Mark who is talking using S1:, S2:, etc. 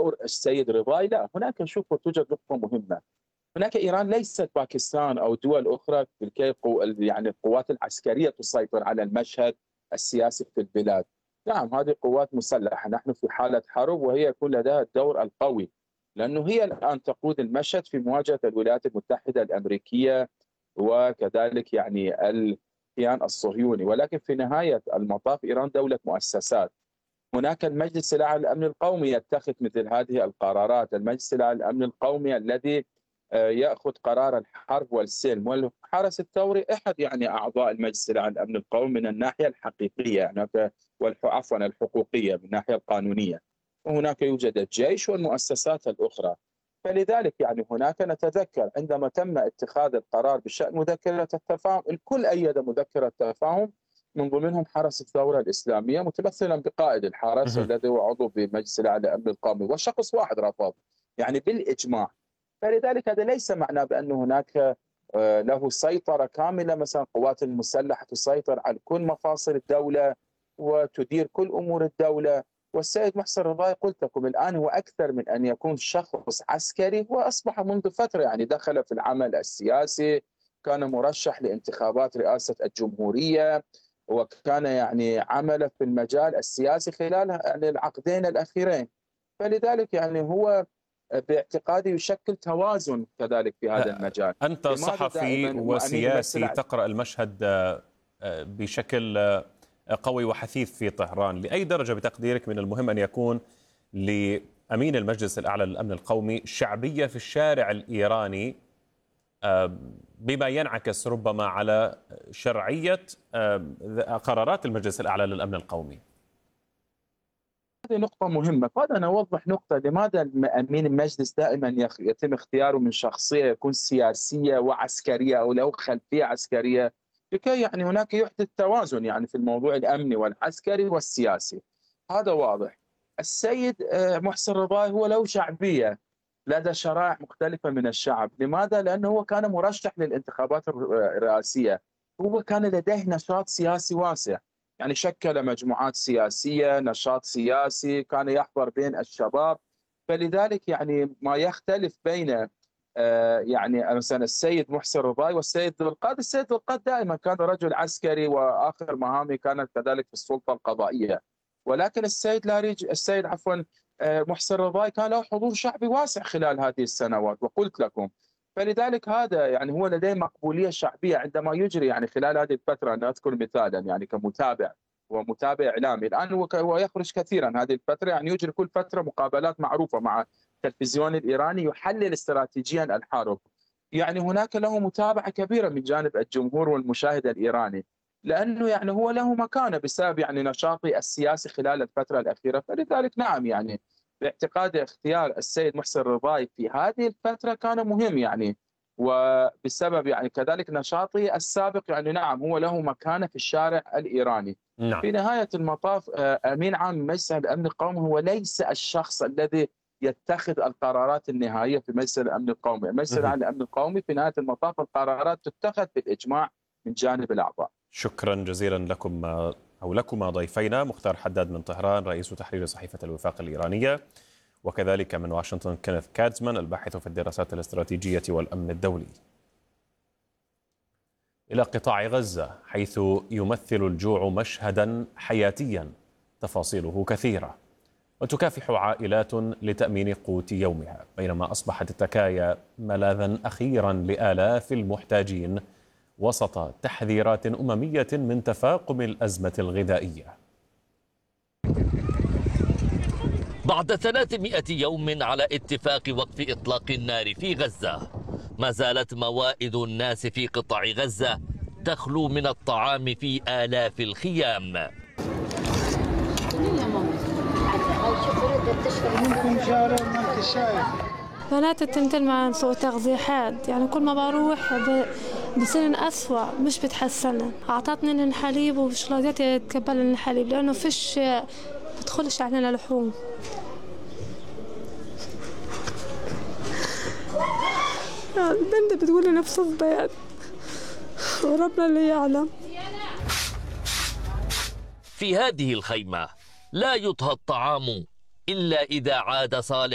S1: دور السيد رضاي؟ لا، هناك نشوف توجد نقطة مهمة. هناك إيران ليست باكستان أو دول أخرى لكي يعني القوات العسكرية تسيطر على المشهد السياسي في البلاد. نعم، هذه قوات مسلحة، نحن في حالة حرب وهي يكون لديها الدور القوي، لأنه هي الآن تقود المشهد في مواجهة الولايات المتحدة الأمريكية وكذلك يعني الكيان الصهيوني. ولكن في نهاية المطاف إيران دولة مؤسسات. هناك المجلس الأعلى للأمن القومي يتخذ مثل هذه القرارات، المجلس الأعلى للأمن القومي الذي يأخذ قرار الحرب والسلم، والحرس الثوري أحد يعني أعضاء المجلس الأعلى للأمن القومي من الناحية الحقيقية يعني عفوا الحقوقية من الناحية القانونية. وهناك يوجد الجيش والمؤسسات الأخرى. فلذلك يعني هناك نتذكر عندما تم اتخاذ القرار بشأن مذكرة التفاهم، الكل أيد مذكرة التفاهم، من ضمنهم حرس الثورة الإسلامية متمثلا بقائد الحرس الذي هو عضو في مجلس الأعلى للأمن القومي، وشخص واحد رفض يعني بالإجماع. فلذلك هذا ليس معناه بأن هناك له سيطرة كاملة، مثلا القوات المسلحة تسيطر على كل مفاصل الدولة وتدير كل أمور الدولة. والسيد محسن رضاي قلت لكم الآن هو أكثر من أن يكون شخص عسكري، هو أصبح منذ فترة يعني دخل في العمل السياسي، كان مرشح لانتخابات رئاسة الجمهورية، وكان يعني عمل في المجال السياسي خلال يعني العقدين الأخيرين. فلذلك يعني هو باعتقادي يشكل توازن كذلك في هذا المجال.
S2: أنت صحفي وسياسي تقرأ المشهد بشكل قوي وحثيث في طهران، لأي درجة بتقديرك من المهم أن يكون لأمين المجلس الأعلى للأمن القومي شعبية في الشارع الإيراني بما ينعكس ربما على شرعية قرارات المجلس الأعلى للأمن القومي؟
S1: هذه نقطة مهمة. فأنا أوضح نقطة، لماذا أمين المجلس دائما يتم اختياره من شخصية يكون سياسية وعسكرية أو له خلفية عسكرية، لكي يعني هناك يحدث توازن يعني في الموضوع الأمني والعسكري والسياسي. هذا واضح. السيد محسن رضاي هو له شعبية لدى شرائح مختلفة من الشعب. لماذا؟ لأنه هو كان مرشح للانتخابات الرئاسية، هو كان لديه نشاط سياسي واسع، يعني شكل مجموعات سياسية، نشاط سياسي، كان يحضر بين الشباب. فلذلك يعني ما يختلف بين يعني مثلا السيد محسن رضاي والسيد ذو القاد، السيد ذو القاد دائما كان رجل عسكري وآخر مهامه كانت كذلك في السلطة القضائية. ولكن السيد محسن رضاي كان له حضور شعبي واسع خلال هذه السنوات، وقلت لكم. فلذلك هذا يعني هو لديه مقبولية شعبية عندما يجري يعني خلال هذه الفترة. أنا أذكر مثالا يعني كمتابع ومتابع إعلامي الآن، هو يخرج كثيرا هذه الفترة، يعني يجري كل فترة مقابلات معروفة مع التلفزيون الإيراني يحلل استراتيجيا الحرب. يعني هناك له متابعة كبيرة من جانب الجمهور والمشاهد الإيراني، لأنه يعني هو له مكانة بسبب يعني نشاطه السياسي خلال الفترة الأخيرة. فلذلك نعم يعني باعتقادي اختيار السيد محسن رضاي في هذه الفترة كان مهم يعني، وبسبب يعني كذلك نشاطه السابق يعني نعم هو له مكانة في الشارع الإيراني.
S2: نعم.
S1: في نهاية المطاف أمين عام مجلس الأمن القومي هو ليس الشخص الذي يتخذ القرارات النهائية في مجلس الأمن القومي. مجلس الأمن القومي في نهاية المطاف القرارات تتخذ بالإجماع من جانب الأعضاء.
S2: شكرا جزيلا لكم أو لكما ضيفينا، مختار حداد من طهران رئيس تحرير صحيفة الوفاق الإيرانية، وكذلك من واشنطن كينيث كاتزمان الباحث في الدراسات الاستراتيجية والأمن الدولي. إلى قطاع غزة، حيث يمثل الجوع مشهدا حياتيا تفاصيله كثيرة، وتكافح عائلات لتأمين قوت يومها، بينما أصبحت التكايا ملاذا أخيرا لآلاف المحتاجين وسط تحذيرات أممية من تفاقم الأزمة الغذائية.
S3: بعد 300 يوم على اتفاق وقف إطلاق النار في غزة، ما زالت موائد الناس في قطاع غزة تخلو من الطعام في آلاف الخيام.
S4: بنات التمثيل مع سوء تغذية حاد، يعني كل ما بروح بصير أسوأ مش بتحسن. أعطتني الحليب ومش راضية تقبل الحليب لأنه فيش بدخلش علينا لحوم. البنت بتقول لي نفس البيت وربنا اللي يعلم.
S3: في هذه الخيمة لا يطهى الطعام إلا إذا عاد صالح